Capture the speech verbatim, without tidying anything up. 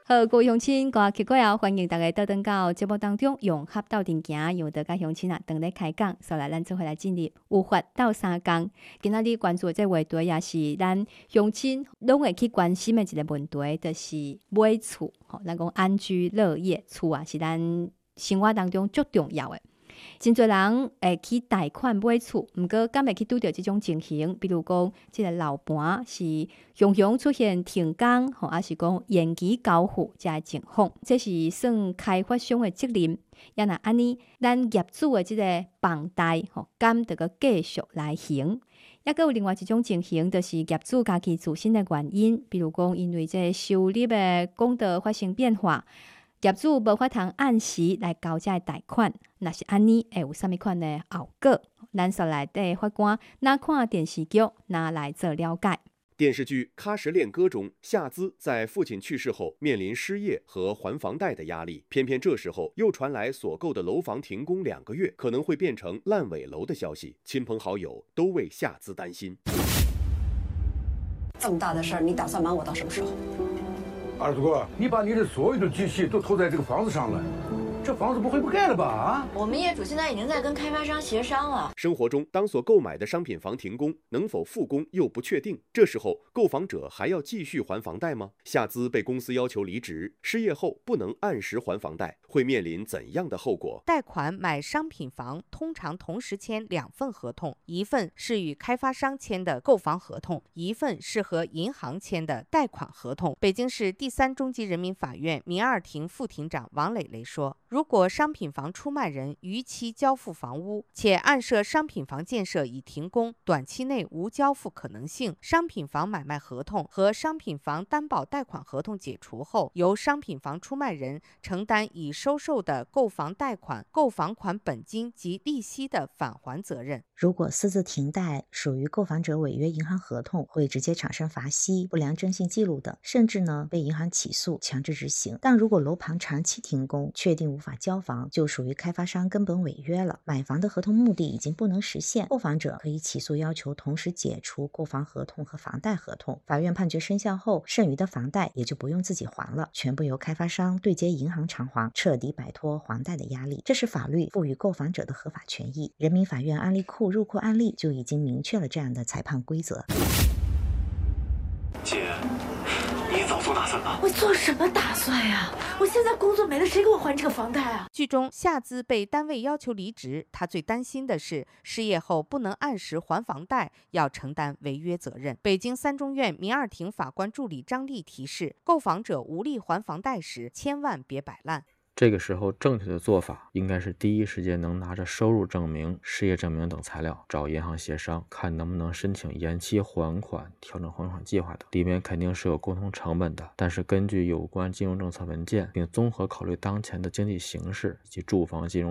好，各位乡亲，各位客官后，欢迎大家倒转到节目当中，用合斗阵行，由大家乡亲啊，等咧开讲，所以来咱做伙来进入有法斗三讲。今仔日关注的这话题也是咱乡亲拢会去关心的一个问题，就是买厝。吼，咱讲安居乐业，厝啊是咱生活当中足重要的。真侪人会去贷款买厝，毋过敢会去拄到即种情形，比如讲，即个楼盘是常常出现停工，吼，还是讲延期交付这个情况，这是算开发商的责任。也若安尼，咱业主的即个房贷，吼，敢得个继续来还。也佫有另外一种情形，就是业主家己自身的原因，比如讲，因为这个收入的公道发生变化。业主无法通按时来交这贷款，若是安尼，会有啥物款的后果？咱所内底法官哪看电视剧，哪来做了解？ 电视剧《喀什恋歌》中，夏姿在父亲去世后面临失业和还房贷的压力，偏偏这时候又传来所购的楼房停工两个月，可能会变成烂尾楼的消息，亲朋好友都为夏姿担心。 这么大的事儿，你打算瞒我到什么时候？ 二子哥，你把你的所有的积蓄都投在这个房子上了，这房子不会不盖了吧？啊！ 我们业主现在已经在跟开发商协商了。 生活中，当所购买的商品房停工，能否复工又不确定，这时候购房者还要继续还房贷吗？夏姿被公司要求离职，失业后不能按时还房贷，会面临怎样的后果？ 贷款买商品房通常同时签两份合同，一份是与开发商签的购房合同，一份是和银行签的贷款合同。北京市第三中级人民法院民二庭副庭长王磊磊说，如果商品房出卖人逾期交付房屋，且案涉商品房建设已停工，短期内无交付可能性，商品房买卖合同和商品房担保贷款合同解除后，由商品房出卖人承担已收受的购房贷款、购房款本金及利息的返还责任。 如果私自停贷属于购房者违约银行合同，会直接产生罚息、不良征信记录等，甚至呢被银行起诉强制执行。但如果楼盘长期停工，确定无法交房，就属于开发商根本违约了，买房的合同目的已经不能实现，购房者可以起诉要求同时解除购房合同和房贷合同。法院判决生效后，剩余的房贷也就不用自己还了，全部由开发商对接银行偿还，彻底摆脱还贷的压力。这是法律赋予购房者的合法权益。人民法院案例库入库案例就已经明确了这样的裁判规则。 姐，你早做打算了？ 我做什么打算呀？我现在工作没了，谁给我还这个房贷啊？ 剧中夏姿被单位要求离职，她最担心的是失业后不能按时还房贷，要承担违约责任。北京三中院民二庭法官助理张丽提示，购房者无力还房贷时，千万别摆烂。 这个时候正确的做法应该是第一时间能拿着收入证明、失业证明等材料找银行协商，看能不能申请延期还款、调整还款计划等。里面肯定是有沟通成本的，但是根据有关金融政策文件，并综合考虑当前的经济形势以及住房金融